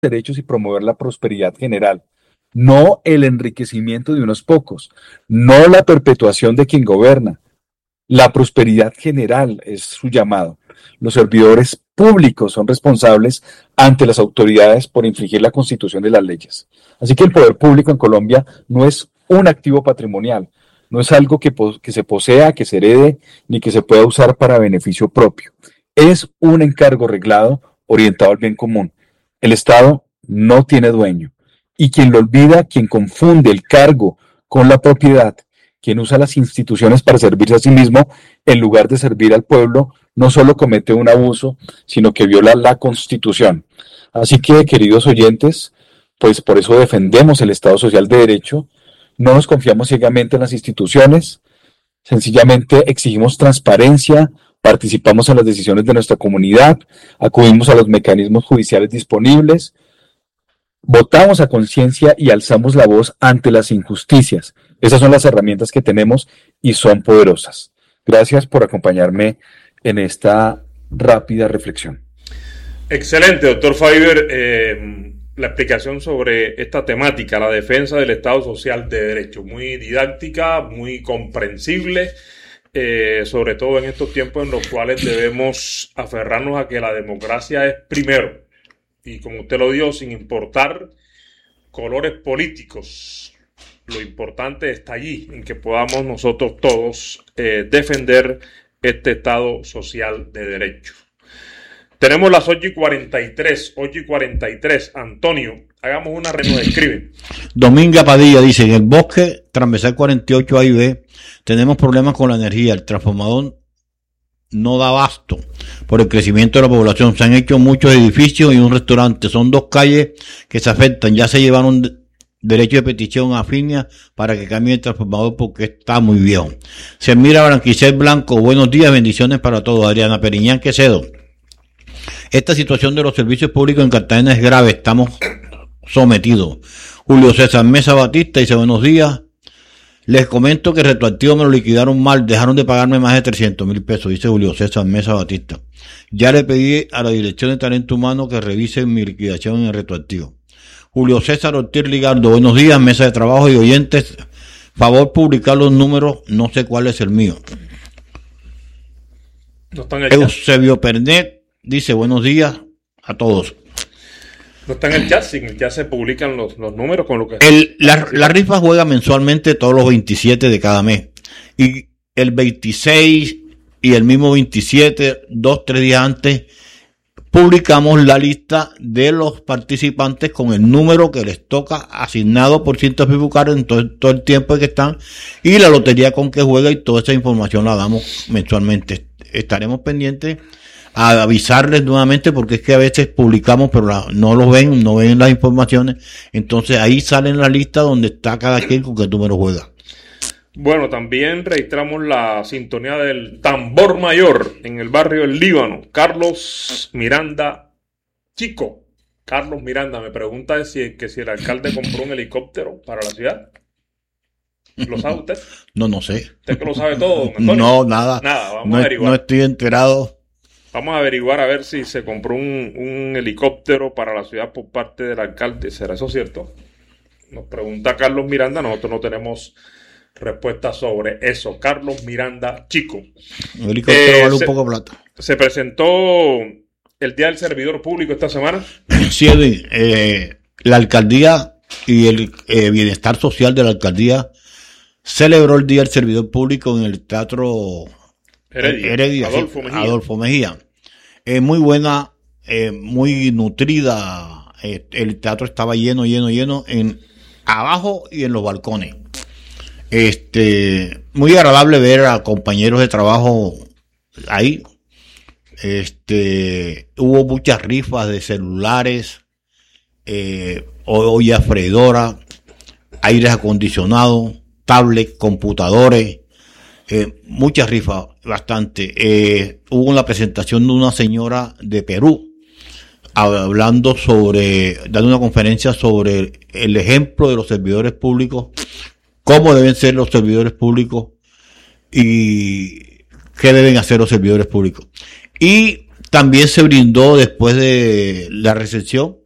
derechos y promover la prosperidad general, no el enriquecimiento de unos pocos, no la perpetuación de quien gobierna. La prosperidad general es su llamado. Los servidores públicos son responsables ante las autoridades por infringir la Constitución de las leyes. Así que el poder público en Colombia no es un activo patrimonial, no es algo que se posea, que se herede, ni que se pueda usar para beneficio propio. Es un encargo reglado orientado al bien común. El Estado no tiene dueño. Y quien lo olvida, quien confunde el cargo con la propiedad, quien usa las instituciones para servirse a sí mismo en lugar de servir al pueblo, no solo comete un abuso, sino que viola la Constitución. Así que, queridos oyentes, pues por eso defendemos el Estado Social de Derecho, no nos confiamos ciegamente en las instituciones, sencillamente exigimos transparencia, participamos en las decisiones de nuestra comunidad, acudimos a los mecanismos judiciales disponibles, votamos a conciencia y alzamos la voz ante las injusticias. Esas son las herramientas que tenemos y son poderosas. Gracias por acompañarme en esta rápida reflexión. Excelente, doctor Faiber, la explicación sobre esta temática, la defensa del Estado Social de Derecho. Muy didáctica, muy comprensible, sobre todo en estos tiempos en los cuales debemos aferrarnos a que la democracia es primero. Y como usted lo dijo, sin importar colores políticos, lo importante está allí, en que podamos nosotros todos defender este Estado social de derecho. Tenemos las 8:43. Antonio, hagamos una nos escribe. Dominga Padilla dice, en el bosque transversal 48 A y B tenemos problemas con la energía, el transformador no da abasto por el crecimiento de la población. Se han hecho muchos edificios y un restaurante. Son 2 calles que se afectan. Ya se llevaron derecho de petición a Finia para que cambie el transformador porque está muy viejo. Se mira Branquicel Blanco. Buenos días, bendiciones para todos. Adriana Periñán Quecedo. Esta situación de los servicios públicos en Cartagena es grave. Estamos sometidos. Julio César Mesa Batista dice, buenos días. Les comento que el retroactivo me lo liquidaron mal, dejaron de pagarme más de 300,000 pesos, dice Julio César Mesa Batista. Ya le pedí a la Dirección de Talento Humano que revise mi liquidación en el retroactivo. Julio César Ortiz Ligardo, buenos días, mesa de trabajo y oyentes. Favor publicar los números, no sé cuál es el mío. No está en el Eusebio Pernet dice, buenos días a todos. No está en el chat, en el chat se publican los números con lo que... La rifa juega mensualmente todos los 27 de cada mes. Y el 26 y el mismo 27, 2-3 días antes, publicamos la lista de los participantes con el número que les toca asignado por cientos Fibucar en todo el tiempo que están y la lotería con que juega, y toda esa información la damos mensualmente. Estaremos pendientes a avisarles nuevamente porque es que a veces publicamos pero no ven las informaciones, entonces ahí sale la lista donde está cada quien con qué número juega. Bueno, también registramos la sintonía del tambor mayor en el barrio del Líbano. Carlos Miranda Chico. Carlos Miranda me pregunta si el alcalde compró un helicóptero para la ciudad. ¿Lo sabe usted? No sé. ¿Usted que lo sabe todo, Antonio? No, nada. Vamos a averiguar. No estoy enterado. Vamos a averiguar a ver si se compró un helicóptero para la ciudad por parte del alcalde. ¿Será eso cierto? Nos pregunta Carlos Miranda. Nosotros no tenemos respuesta sobre eso. Carlos Miranda Chico. El helicóptero vale un poco de plata. Se presentó el Día del Servidor Público esta semana. Sí, la alcaldía y el bienestar social de la alcaldía celebró el Día del Servidor Público en el Teatro Heredia, Adolfo Mejía. Muy buena, muy nutrida. El teatro estaba lleno en abajo y en los balcones. Muy agradable ver a compañeros de trabajo ahí. Hubo muchas rifas de celulares, olla freidora, aires acondicionados, tablets, computadores. Muchas rifas, bastante. Hubo una presentación de una señora de Perú dando una conferencia sobre el ejemplo de los servidores públicos, cómo deben ser los servidores públicos y qué deben hacer los servidores públicos. Y también se brindó, después de la recepción,